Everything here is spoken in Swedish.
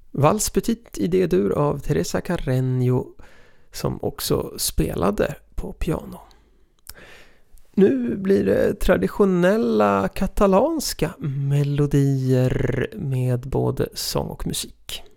Vals Petit i D-dur av Teresa Carreño som också spelade på piano. Nu blir det traditionella katalanska melodier med både sång och musik.